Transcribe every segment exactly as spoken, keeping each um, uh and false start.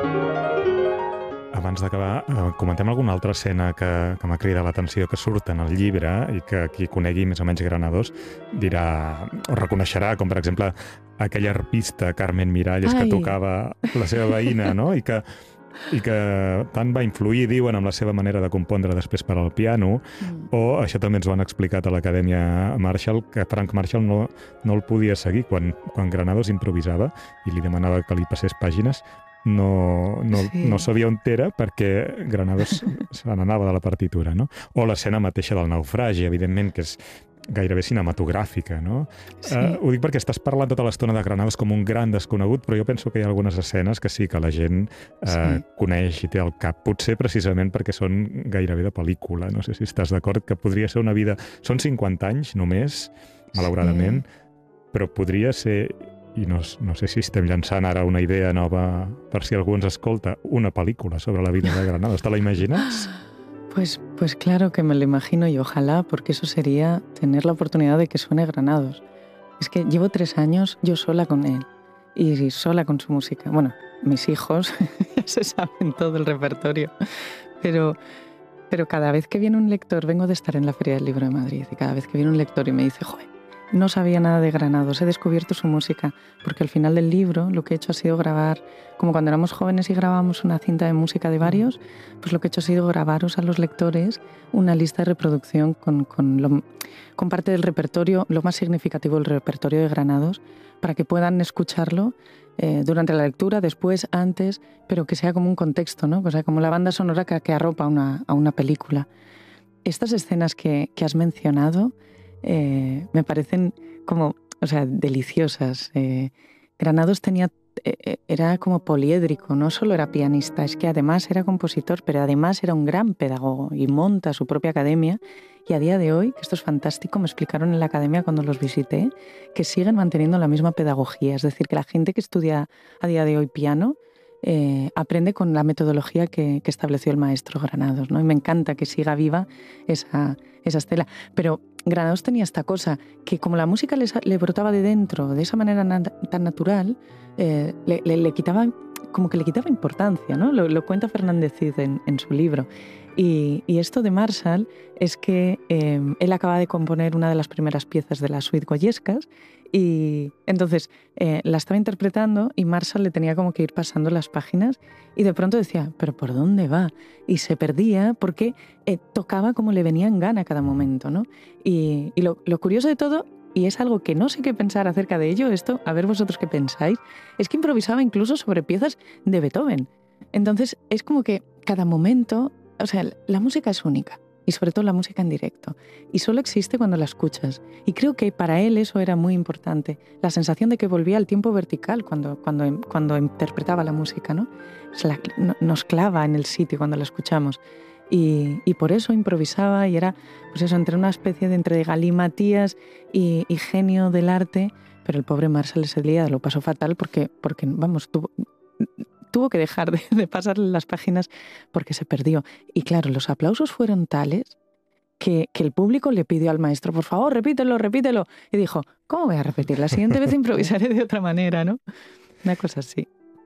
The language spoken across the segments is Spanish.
Abans d'acabar, eh, comentem alguna altra escena que, que m'ha cridat l'atenció, que surt en el llibre i que qui conegui més o menys Granados dirà o reconeixerà, com per exemple aquella arpista Carmen Miralles Ai. que tocava la seva veïna, no? I que, i que tant va influir, diuen, amb la seva manera de compondre després per al piano, Mm. o això també ens ho han explicat a l'Acadèmia Marshall, que Frank Marshall no, no el podia seguir quan, quan Granados improvisava i li demanava que li passés pàgines. No, no, Sí. no sabia on era perquè Granados se n'anava de la partitura, no? O l'escena mateixa del naufragi, evidentment, que és gairebé cinematogràfica, no? Sí. Uh, ho dic perquè estàs parlant tota l'estona de Granados com un gran desconegut, però jo penso que hi ha algunes escenes que sí que la gent uh, Sí. coneix i té al cap, potser precisament perquè són gairebé de pel·lícula. No sé si estàs d'acord, que podria ser una vida... Són cinquanta anys només, malauradament, però podria ser, i no, no sé si estem llançant ara una idea nova per si algú ens escolta, una pel·lícula sobre la vida de Granados. Te la imagines? Pues, pues claro que me lo imagino y ojalá, porque eso sería tener la oportunidad de que suene Granados. Es que llevo tres años yo sola con él y sola con su música. Bueno, mis hijos ya se saben todo el repertorio, pero, pero cada vez que viene un lector, vengo de estar en la Feria del Libro de Madrid, y cada vez que viene un lector y me dice, joder, no sabía nada de Granados, he descubierto su música, porque al final del libro lo que he hecho ha sido grabar, como cuando éramos jóvenes y grabábamos una cinta de música de varios, pues lo que he hecho ha sido grabaros a los lectores una lista de reproducción con, con, lo, con parte del repertorio, lo más significativo del repertorio de Granados, para que puedan escucharlo eh, durante la lectura, después, antes, pero que sea como un contexto, ¿no? O sea, como la banda sonora que, que arropa una, a una película. Estas escenas que, que has mencionado eh, me parecen como, o sea, deliciosas. Eh, Granados tenía, eh, era como poliédrico, no solo era pianista, es que además era compositor, pero además era un gran pedagogo y monta su propia academia. Y a día de hoy, que esto es fantástico, me explicaron en la academia cuando los visité, que siguen manteniendo la misma pedagogía. Es decir, que la gente que estudia a día de hoy piano eh, aprende con la metodología que, que estableció el maestro Granados, ¿no? Y me encanta que siga viva esa, esa estela. Pero Granados tenía esta cosa, que como la música le, le brotaba de dentro, de esa manera na tan natural, eh, le, le, le quitaba, como que le quitaba importancia, ¿no? Lo, lo cuenta Fernández Cid en, en su libro. Y, y esto de Marshall es que eh, él acaba de componer una de las primeras piezas de las Suite Goyescas y entonces eh, la estaba interpretando y Marshall le tenía como que ir pasando las páginas y de pronto decía, ¿pero por dónde va? Y se perdía porque eh, tocaba como le venía en gana a cada momento, ¿no? Y, y lo, lo curioso de todo, y es algo que no sé qué pensar acerca de ello, esto, a ver vosotros qué pensáis, es que improvisaba incluso sobre piezas de Beethoven. Entonces es como que cada momento... O sea, la música es única, y sobre todo la música en directo, y solo existe cuando la escuchas. Y creo que para él eso era muy importante, la sensación de que volvía al tiempo vertical cuando, cuando, cuando interpretaba la música, ¿no? O sea, la, nos clava en el sitio cuando la escuchamos. Y, y por eso improvisaba y era, pues eso, entre una especie de entre galimatías y, y genio del arte, pero el pobre Marshall ese día lo pasó fatal porque, porque vamos, tuvo... tuvo que dejar de, de pasarle las páginas porque se perdió. Y claro, los aplausos fueron tales que, que el público le pidió al maestro, por favor, repítelo, repítelo. Y dijo, ¿cómo voy a repetir? La siguiente vez improvisaré de otra manera, ¿no? Una cosa así.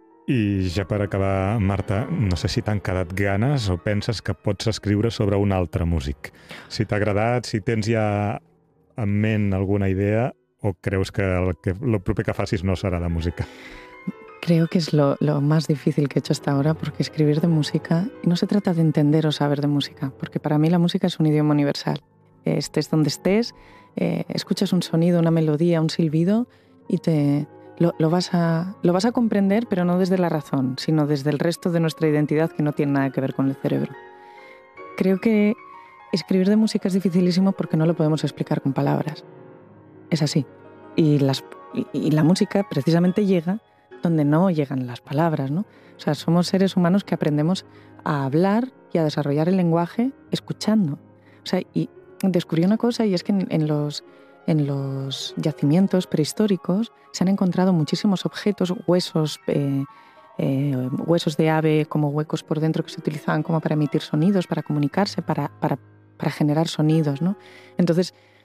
I ja per acabar, Marta, no sé si t'han quedat ganes o penses que pots escriure sobre un altre músic. Si t'ha agradat, si tens ja en ment alguna idea o creus que el, que el proper que facis no serà de música? Creo que es lo, lo más difícil que he hecho hasta ahora, porque escribir de música, y no se trata de entender o saber de música, porque para mí la música es un idioma universal. Eh, estés donde estés, eh, escuchas un sonido, una melodía, un silbido, y te, lo, lo, vas a, lo vas a comprender, pero no desde la razón, sino desde el resto de nuestra identidad que no tiene nada que ver con el cerebro. Creo que escribir de música es dificilísimo porque no lo podemos explicar con palabras. Es así. Y, las, y, y la música precisamente llega donde no llegan las palabras, ¿no? O sea, somos seres humanos que aprendemos a hablar y a desarrollar el lenguaje escuchando. O sea, y descubrí una cosa, y es que en, en, los, en los yacimientos prehistóricos se han encontrado muchísimos objetos, huesos, eh, eh, huesos de ave como huecos por dentro que se utilizaban como para emitir sonidos, para comunicarse, para, para, para generar sonidos, ¿no? Entonces,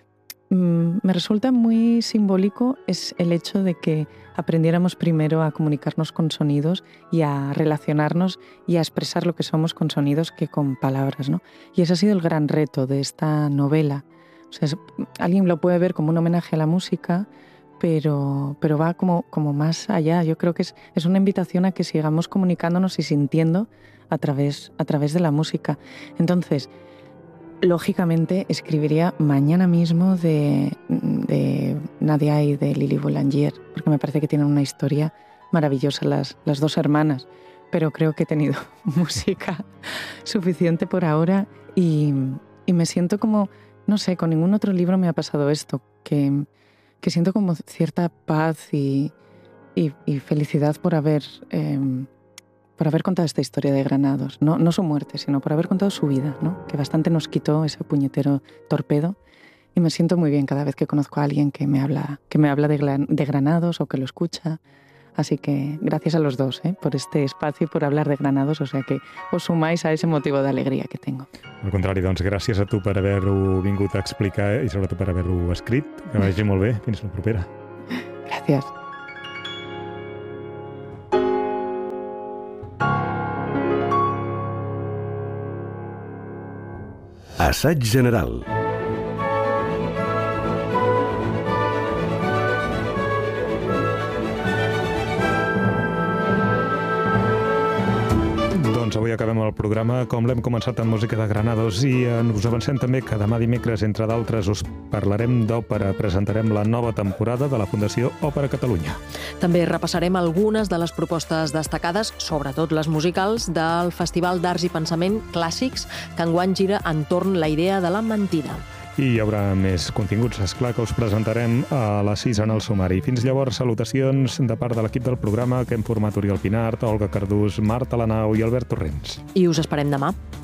mm, me resulta muy simbólico es el hecho de que aprendiéramos primero a comunicarnos con sonidos y a relacionarnos y a expresar lo que somos con sonidos que con palabras, ¿no? Y ese ha sido el gran reto de esta novela. O sea, es, alguien lo puede ver como un homenaje a la música, pero, pero va como, como más allá. Yo creo que es, es una invitación a que sigamos comunicándonos y sintiendo a través, a través de la música. Entonces, lógicamente, escribiría mañana mismo de, de Nadia y de Lili Boulanger, porque me parece que tienen una historia maravillosa las, las dos hermanas, pero creo que he tenido música suficiente por ahora y, y me siento como, no sé, con ningún otro libro me ha pasado esto, que, que siento como cierta paz y, y, y felicidad por haber... Eh, por haber contado esta historia de Granados, no, no su muerte, sino por haber contado su vida, ¿no? Que bastante nos quitó ese puñetero torpedo y me siento muy bien cada vez que conozco a alguien que me habla, que me habla de, de Granados o que lo escucha. Así que gracias a los dos, ¿eh? Por este espacio y por hablar de Granados, o sea que os sumáis a ese motivo de alegria que tengo. Al contrari, doncs gràcies a tu per haver-ho vingut a explicar i sobretot per haver-ho escrit. Que vagi molt bé. Fins la propera. Gràcies. Assaig general. Doncs avui acabem el programa com l'hem començat amb música de Granados i us avancem també que demà dimecres, entre d'altres, us parlarem d'òpera. Presentarem la nova temporada de la Fundació Òpera Catalunya. També repassarem algunes de les propostes destacades, sobretot les musicals, del Festival d'Arts i Pensament Clàssics, que enguany gira entorn la idea de la mentida. I hi haurà més continguts, esclar, que us presentarem a les sis en el sumari. Fins llavors, salutacions de part de l'equip del programa que hem format Oriol Pinart, Olga Cardús, Marta Lanau i Albert Torrents. I us esperem demà.